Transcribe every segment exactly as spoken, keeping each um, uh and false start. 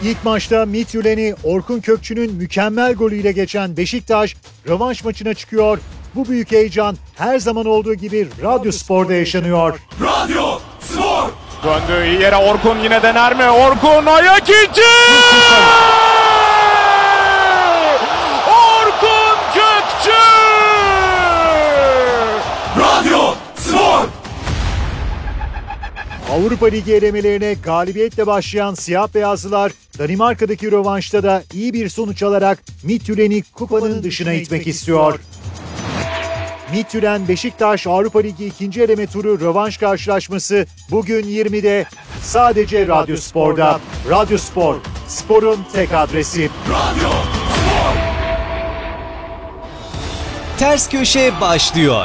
İlk maçta Midtjylland'i Orkun Kökçü'nün mükemmel golüyle geçen Beşiktaş rövanş maçına çıkıyor. Bu büyük heyecan her zaman olduğu gibi Radyo Spor'da yaşanıyor. Radyo Spor! Döndüğü iyi yere Orkun yine dener mi? Orkun ayak içi! Orkun Kökçü! Radyo Spor! Avrupa Ligi elemelerine galibiyetle başlayan siyah beyazlılar Danimarka'daki rövanşta da iyi bir sonuç alarak Midtjylland'i kupanın dışına itmek istiyor. Midtjylland Beşiktaş Avrupa Ligi ikinci eleme turu rövanş karşılaşması bugün yirmide sadece Radyo Spor'da. Radyo Spor, sporun tek adresi. Radyo Spor! Ters Köşe başlıyor.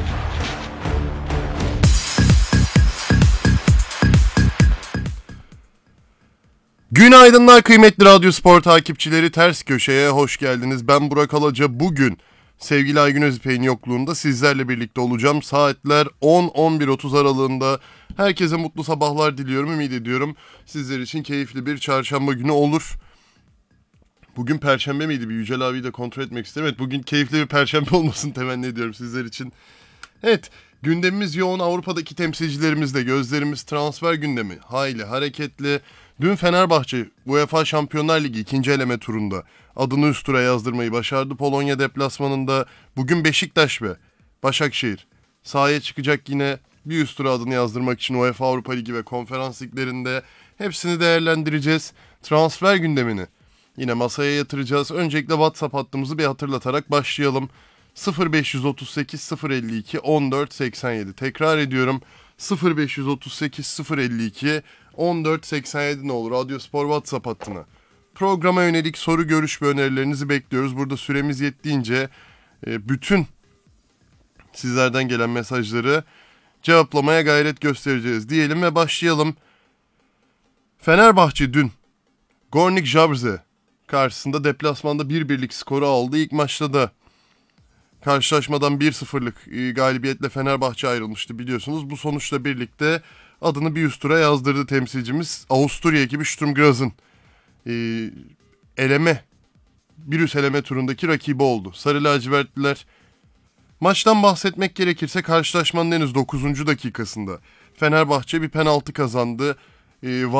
Günaydınlar kıymetli Radyo Spor takipçileri, Ters Köşe'ye hoş geldiniz. Ben Burak Alaca. Bugün sevgili Aygün Özipek'in yokluğunda sizlerle birlikte olacağım. Saatler on on bir otuz aralığında. Herkese mutlu sabahlar diliyorum, ümit ediyorum. Sizler için keyifli bir çarşamba günü olur. Bugün perşembe miydi? Bir Yücel abiyi de kontrol etmek istedim. Evet, bugün keyifli bir perşembe olmasını temenni ediyorum sizler için. Evet, gündemimiz yoğun. Avrupa'daki temsilcilerimizle gözlerimiz transfer gündemi hayli hareketli. Dün Fenerbahçe UEFA Şampiyonlar Ligi ikinci eleme turunda adını üst tura yazdırmayı başardı Polonya deplasmanında. Bugün Beşiktaş ve Başakşehir sahaya çıkacak yine bir üst tura adını yazdırmak için UEFA Avrupa Ligi ve Konferans Liglerinde. Hepsini değerlendireceğiz. Transfer gündemini yine masaya yatıracağız. Öncelikle WhatsApp hattımızı bir hatırlatarak başlayalım. sıfır beş otuz sekiz sıfır elli iki on dört seksen yedi. Tekrar ediyorum. sıfır beş otuz sekiz sıfır elli iki on dört seksen yedi ne olur Radyo Spor WhatsApp hattına. Programa yönelik soru, görüş ve önerilerinizi bekliyoruz. Burada süremiz yettiğince e, bütün sizlerden gelen mesajları cevaplamaya gayret göstereceğiz diyelim ve başlayalım. Fenerbahçe dün Gornik Zabrze karşısında deplasmanda bir birlik skoru aldı. İlk maçta da karşılaşmadan bir sıfırlık galibiyetle Fenerbahçe ayrılmıştı biliyorsunuz. Bu sonuçla birlikte adını bir üst tura yazdırdı temsilcimiz. Avusturya ekibi Sturm Graz'ın e, eleme, bir üst eleme turundaki rakibi oldu. Sarı lacivertliler. Maçtan bahsetmek gerekirse karşılaşmanın henüz dokuzuncu dakikasında Fenerbahçe bir penaltı kazandı. E,